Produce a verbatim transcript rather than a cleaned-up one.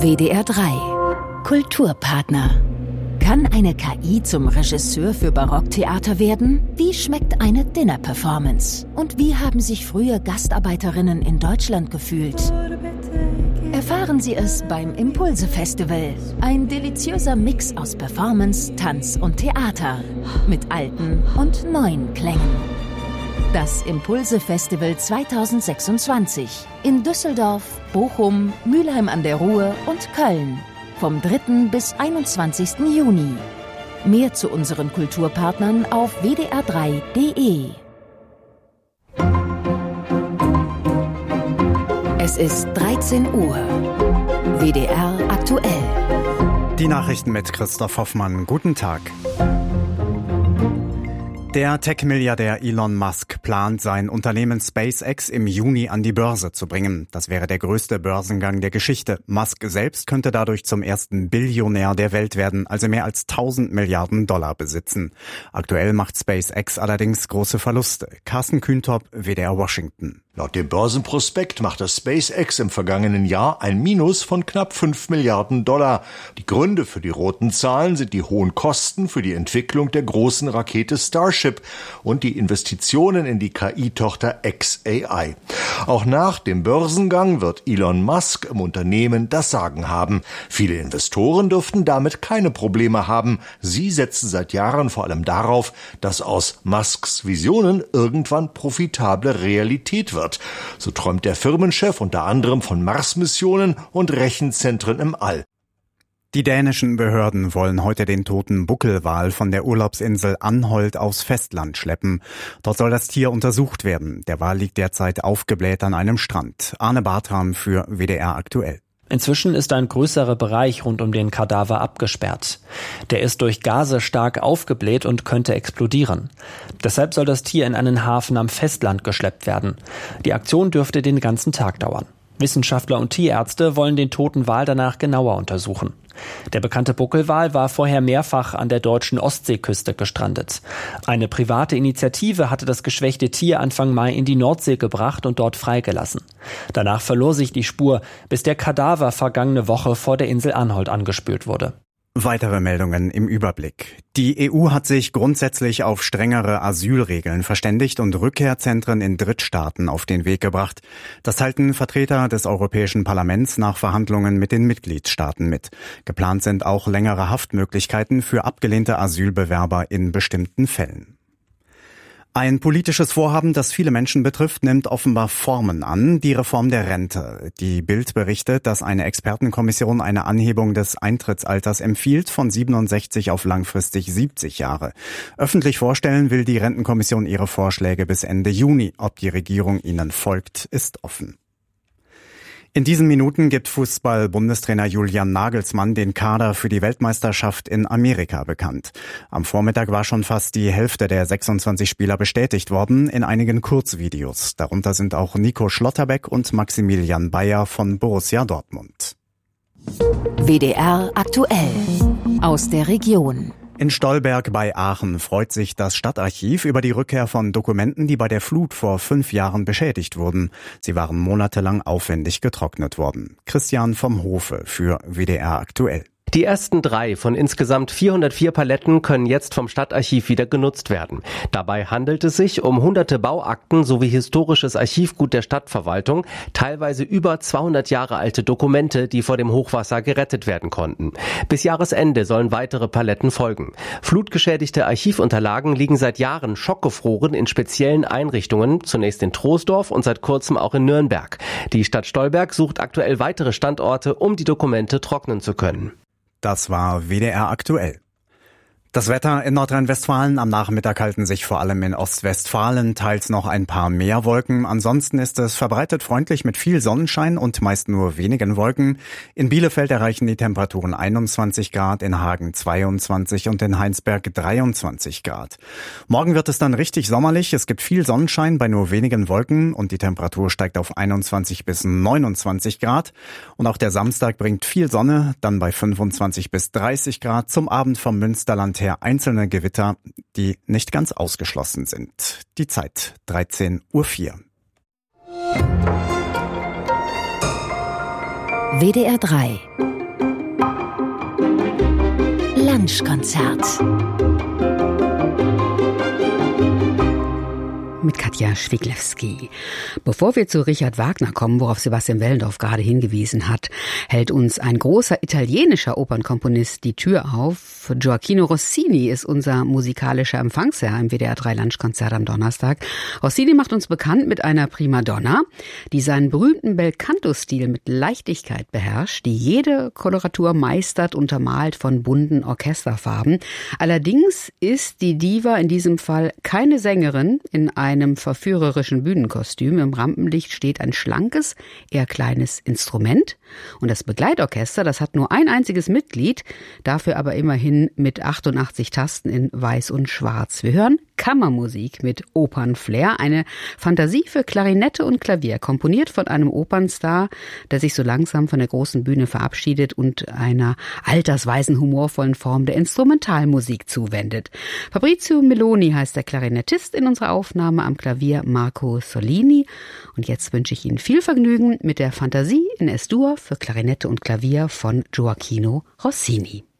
W D R drei Kulturpartner. Kann eine K I zum Regisseur für Barocktheater werden? Wie schmeckt eine Dinner-Performance? Und wie haben sich früher Gastarbeiterinnen in Deutschland gefühlt? Erfahren Sie es beim Impulse-Festival. Ein deliziöser Mix aus Performance, Tanz und Theater. Mit alten und neuen Klängen. Das Impulse-Festival zweitausendsechsundzwanzig. In Düsseldorf, Bochum, Mülheim an der Ruhr und Köln. Vom dritten bis einundzwanzigsten Juni. Mehr zu unseren Kulturpartnern auf w d r drei punkt d e. Es ist dreizehn Uhr. W D R aktuell. Die Nachrichten mit Christoph Hoffmann. Guten Tag. Der Tech-Milliardär Elon Musk plant, sein Unternehmen SpaceX im Juni an die Börse zu bringen. Das wäre der größte Börsengang der Geschichte. Musk selbst könnte dadurch zum ersten Billionär der Welt werden, also mehr als tausend Milliarden Dollar besitzen. Aktuell macht SpaceX allerdings große Verluste. Carsten Kühntop, W D R Washington. Laut dem Börsenprospekt macht das SpaceX im vergangenen Jahr ein Minus von knapp fünf Milliarden Dollar. Die Gründe für die roten Zahlen sind die hohen Kosten für die Entwicklung der großen Rakete Starship und die Investitionen in die K I-Tochter X A I. Auch nach dem Börsengang wird Elon Musk im Unternehmen das Sagen haben. Viele Investoren dürften damit keine Probleme haben. Sie setzen seit Jahren vor allem darauf, dass aus Musks Visionen irgendwann profitable Realität wird. So träumt der Firmenchef unter anderem von Mars-Missionen und Rechenzentren im All. Die dänischen Behörden wollen heute den toten Buckelwal von der Urlaubsinsel Anholt aufs Festland schleppen. Dort soll das Tier untersucht werden. Der Wal liegt derzeit aufgebläht an einem Strand. Arne Bartram für W D R aktuell. Inzwischen ist ein größerer Bereich rund um den Kadaver abgesperrt. Der ist durch Gase stark aufgebläht und könnte explodieren. Deshalb soll das Tier in einen Hafen am Festland geschleppt werden. Die Aktion dürfte den ganzen Tag dauern. Wissenschaftler und Tierärzte wollen den toten Wal danach genauer untersuchen. Der bekannte Buckelwal war vorher mehrfach an der deutschen Ostseeküste gestrandet. Eine private Initiative hatte das geschwächte Tier Anfang Mai in die Nordsee gebracht und dort freigelassen. Danach verlor sich die Spur, bis der Kadaver vergangene Woche vor der Insel Anholt angespült wurde. Weitere Meldungen im Überblick. Die E U hat sich grundsätzlich auf strengere Asylregeln verständigt und Rückkehrzentren in Drittstaaten auf den Weg gebracht. Das teilten Vertreter des Europäischen Parlaments nach Verhandlungen mit den Mitgliedstaaten mit. Geplant sind auch längere Haftmöglichkeiten für abgelehnte Asylbewerber in bestimmten Fällen. Ein politisches Vorhaben, das viele Menschen betrifft, nimmt offenbar Formen an, die Reform der Rente. Die Bild berichtet, dass eine Expertenkommission eine Anhebung des Eintrittsalters empfiehlt von siebenundsechzig auf langfristig siebzig Jahre. Öffentlich vorstellen will die Rentenkommission ihre Vorschläge bis Ende Juni. Ob die Regierung ihnen folgt, ist offen. In diesen Minuten gibt Fußball-Bundestrainer Julian Nagelsmann den Kader für die Weltmeisterschaft in Amerika bekannt. Am Vormittag war schon fast die Hälfte der sechsundzwanzig Spieler bestätigt worden in einigen Kurzvideos. Darunter sind auch Nico Schlotterbeck und Maximilian Bayer von Borussia Dortmund. W D R aktuell aus der Region. In Stolberg bei Aachen freut sich das Stadtarchiv über die Rückkehr von Dokumenten, die bei der Flut vor fünf Jahren beschädigt wurden. Sie waren monatelang aufwendig getrocknet worden. Christian vom Hofe für W D R aktuell. Die ersten drei von insgesamt vierhundertvier Paletten können jetzt vom Stadtarchiv wieder genutzt werden. Dabei handelt es sich um hunderte Bauakten sowie historisches Archivgut der Stadtverwaltung, teilweise über zweihundert Jahre alte Dokumente, die vor dem Hochwasser gerettet werden konnten. Bis Jahresende sollen weitere Paletten folgen. Flutgeschädigte Archivunterlagen liegen seit Jahren schockgefroren in speziellen Einrichtungen, zunächst in Troisdorf und seit kurzem auch in Nürnberg. Die Stadt Stolberg sucht aktuell weitere Standorte, um die Dokumente trocknen zu können. Das war W D R aktuell. Das Wetter in Nordrhein-Westfalen: am Nachmittag halten sich vor allem in Ostwestfalen teils noch ein paar mehr Wolken. Ansonsten ist es verbreitet freundlich mit viel Sonnenschein und meist nur wenigen Wolken. In Bielefeld erreichen die Temperaturen einundzwanzig Grad, in Hagen zweiundzwanzig und in Heinsberg dreiundzwanzig Grad. Morgen wird es dann richtig sommerlich. Es gibt viel Sonnenschein bei nur wenigen Wolken und die Temperatur steigt auf einundzwanzig bis neunundzwanzig Grad. Und auch der Samstag bringt viel Sonne, dann bei fünfundzwanzig bis dreißig Grad. Zum Abend vom Münsterland her einzelne Gewitter, die nicht ganz ausgeschlossen sind. Die Zeit dreizehn Uhr vier. W D R drei Lunchkonzert. Mit Katja Schwiglewski. Bevor wir zu Richard Wagner kommen, worauf Sebastian Wellendorf gerade hingewiesen hat, hält uns ein großer italienischer Opernkomponist die Tür auf. Gioacchino Rossini ist unser musikalischer Empfangsherr im W D R drei Lunchkonzert am Donnerstag. Rossini macht uns bekannt mit einer Primadonna, die seinen berühmten Belcanto-Stil mit Leichtigkeit beherrscht, die jede Koloratur meistert, untermalt von bunten Orchesterfarben. Allerdings ist die Diva in diesem Fall keine Sängerin in einem einem verführerischen Bühnenkostüm. Im Rampenlicht steht ein schlankes, eher kleines Instrument. Und das Begleitorchester, das hat nur ein einziges Mitglied, dafür aber immerhin mit achtundachtzig Tasten in Weiß und Schwarz. Wir hören Kammermusik mit Opernflair, eine Fantasie für Klarinette und Klavier, komponiert von einem Opernstar, der sich so langsam von der großen Bühne verabschiedet und einer altersweisen, humorvollen Form der Instrumentalmusik zuwendet. Fabrizio Meloni heißt der Klarinettist in unserer Aufnahme, am Klavier Marco Solini. Und jetzt wünsche ich Ihnen viel Vergnügen mit der Fantasie in Es-Dur für Klarinette und Klavier von Gioacchino Rossini.